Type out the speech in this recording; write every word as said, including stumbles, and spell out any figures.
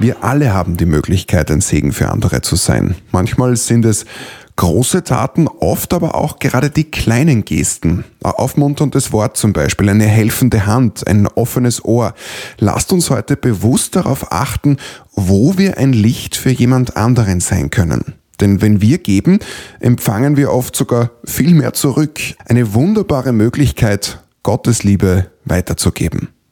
Wir alle haben die Möglichkeit, ein Segen für andere zu sein. Manchmal sind es große Taten, oft aber auch gerade die kleinen Gesten. Ein aufmunterndes Wort zum Beispiel, eine helfende Hand, ein offenes Ohr. Lasst uns heute bewusst darauf achten, wo wir ein Licht für jemand anderen sein können. Denn wenn wir geben, empfangen wir oft sogar viel mehr zurück. Eine wunderbare Möglichkeit, Gottes Liebe weiterzugeben.